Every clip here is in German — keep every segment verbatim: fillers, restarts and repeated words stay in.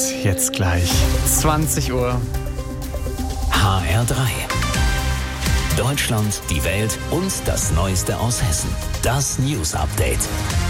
News jetzt gleich. zwanzig Uhr. H R drei. Deutschland, die Welt und das Neueste aus Hessen. Das News Update.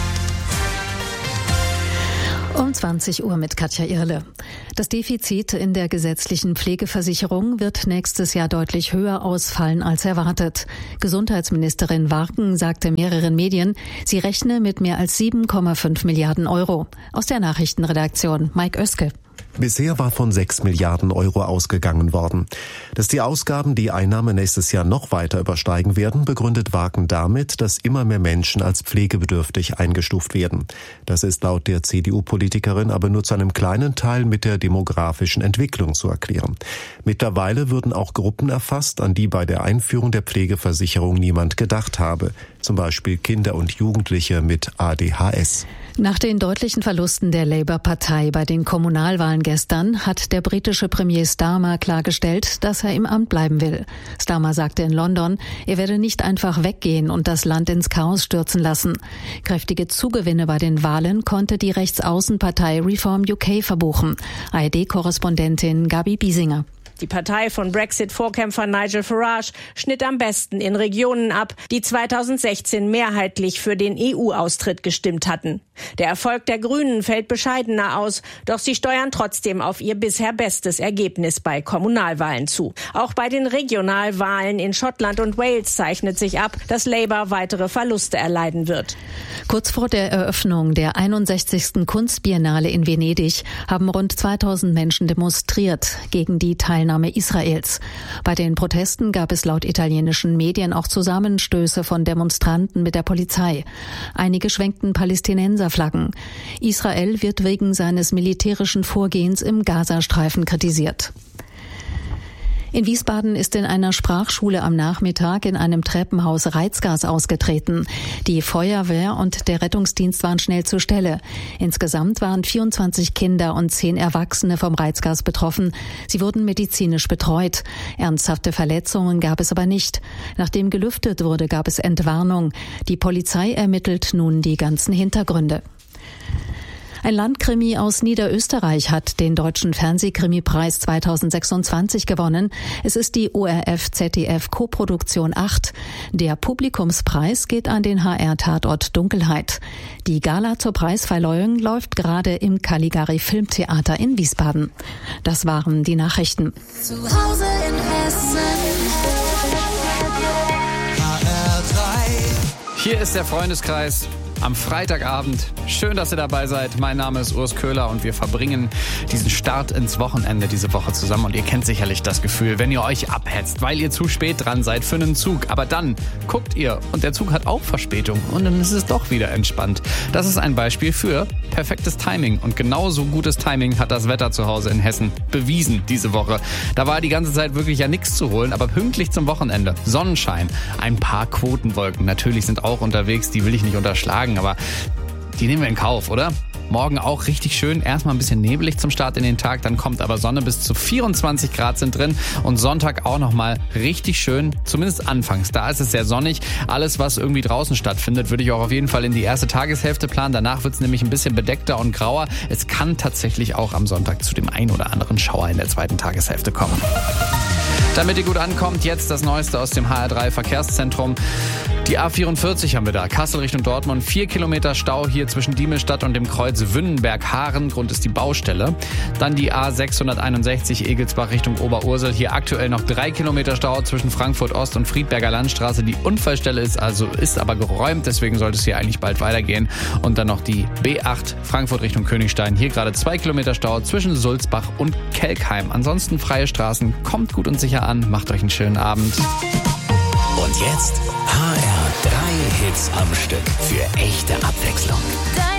Um zwanzig Uhr mit Katja Irle. Das Defizit in der gesetzlichen Pflegeversicherung wird nächstes Jahr deutlich höher ausfallen als erwartet. Gesundheitsministerin Warken sagte mehreren Medien, sie rechne mit mehr als sieben Komma fünf Milliarden Euro. Aus der Nachrichtenredaktion Mike Oeske. Bisher war von sechs Milliarden Euro ausgegangen worden. Dass die Ausgaben die Einnahmen nächstes Jahr noch weiter übersteigen werden, begründet Warken damit, dass immer mehr Menschen als pflegebedürftig eingestuft werden. Das ist laut der C D U-Politikerin aber nur zu einem kleinen Teil mit der demografischen Entwicklung zu erklären. Mittlerweile würden auch Gruppen erfasst, an die bei der Einführung der Pflegeversicherung niemand gedacht habe. Zum Beispiel Kinder und Jugendliche mit A D H S. Nach den deutlichen Verlusten der Labour-Partei bei den Kommunalwahlen gestern hat der britische Premier Starmer klargestellt, dass er im Amt bleiben will. Starmer sagte in London, er werde nicht einfach weggehen und das Land ins Chaos stürzen lassen. Kräftige Zugewinne bei den Wahlen konnte die Rechtsaußenpartei Reform U K verbuchen. A R D-Korrespondentin Gabi Biesinger. Die Partei von Brexit-Vorkämpfer Nigel Farage schnitt am besten in Regionen ab, die zweitausendsechzehn mehrheitlich für den E U-Austritt gestimmt hatten. Der Erfolg der Grünen fällt bescheidener aus, doch sie steuern trotzdem auf ihr bisher bestes Ergebnis bei Kommunalwahlen zu. Auch bei den Regionalwahlen in Schottland und Wales zeichnet sich ab, dass Labour weitere Verluste erleiden wird. Kurz vor der Eröffnung der einundsechzigsten Kunstbiennale in Venedig haben rund zweitausend Menschen demonstriert gegen die Teilnahme Israels. Bei den Protesten gab es laut italienischen Medien auch Zusammenstöße von Demonstranten mit der Polizei. Einige schwenkten Palästinenserflaggen. Israel wird wegen seines militärischen Vorgehens im Gazastreifen kritisiert. In Wiesbaden ist in einer Sprachschule am Nachmittag in einem Treppenhaus Reizgas ausgetreten. Die Feuerwehr und der Rettungsdienst waren schnell zur Stelle. Insgesamt waren vierundzwanzig Kinder und zehn Erwachsene vom Reizgas betroffen. Sie wurden medizinisch betreut. Ernsthafte Verletzungen gab es aber nicht. Nachdem gelüftet wurde, gab es Entwarnung. Die Polizei ermittelt nun die ganzen Hintergründe. Ein Landkrimi aus Niederösterreich hat den Deutschen Fernsehkrimipreis zweitausendsechsundzwanzig gewonnen. Es ist die O R F-Z D F-Koproduktion acht. Der Publikumspreis geht an den H R-Tatort Dunkelheit. Die Gala zur Preisverleihung läuft gerade im Caligari Filmtheater in Wiesbaden. Das waren die Nachrichten. Zu Hause in Hessen. H R drei. Hier ist der Freundeskreis. Am Freitagabend. Schön, dass ihr dabei seid. Mein Name ist Urs Köhler und wir verbringen diesen Start ins Wochenende diese Woche zusammen. Und ihr kennt sicherlich das Gefühl, wenn ihr euch abhetzt, weil ihr zu spät dran seid für einen Zug. Aber dann guckt ihr und der Zug hat auch Verspätung und dann ist es doch wieder entspannt. Das ist ein Beispiel für perfektes Timing. Und genauso gutes Timing hat das Wetter zu Hause in Hessen bewiesen diese Woche. Da war die ganze Zeit wirklich ja nichts zu holen, aber pünktlich zum Wochenende. Sonnenschein, ein paar Quotenwolken natürlich sind auch unterwegs, die will ich nicht unterschlagen. Aber die nehmen wir in Kauf, oder? Morgen auch richtig schön. Erstmal ein bisschen nebelig zum Start in den Tag, dann kommt aber Sonne, bis zu vierundzwanzig Grad sind drin und Sonntag auch nochmal richtig schön, zumindest anfangs. Da ist es sehr sonnig. Alles, was irgendwie draußen stattfindet, würde ich auch auf jeden Fall in die erste Tageshälfte planen. Danach wird es nämlich ein bisschen bedeckter und grauer. Es kann tatsächlich auch am Sonntag zu dem ein oder anderen Schauer in der zweiten Tageshälfte kommen. Damit ihr gut ankommt, jetzt das Neueste aus dem H R drei Verkehrszentrum. Die A vierundvierzig haben wir da, Kassel Richtung Dortmund, vier Kilometer Stau hier zwischen Diemelstadt und dem Kreuz Wünnenberg-Haaren, Grund ist die Baustelle. Dann die A sechshunderteinundsechzig Egelsbach Richtung Oberursel, hier aktuell noch drei Kilometer Stau zwischen Frankfurt Ost und Friedberger Landstraße. Die Unfallstelle ist also ist aber geräumt, deswegen sollte es hier eigentlich bald weitergehen. Und dann noch die B acht Frankfurt Richtung Königstein, hier gerade zwei Kilometer Stau zwischen Sulzbach und Kelkheim. Ansonsten freie Straßen, kommt gut und sicher an, macht euch einen schönen Abend. Und jetzt H R drei Hits am Stück für echte Abwechslung.